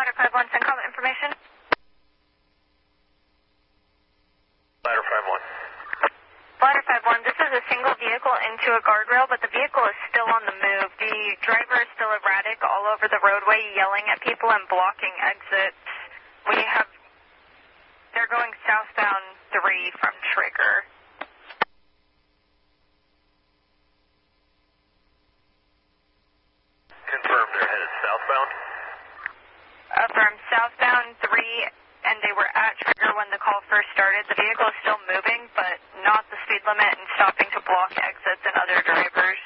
Ladder 5-1, send call information. Ladder 5-1. Ladder 5-1, this is a single vehicle into a guardrail, but the vehicle is still on the move. The driver is still erratic all over the roadway, yelling at people and blocking exits. They're going southbound 3 from Trigger. Confirm they're headed southbound? From southbound 3, and they were at Trigger when the call first started. The vehicle is still moving, but not the speed limit and stopping to block exits and other drivers.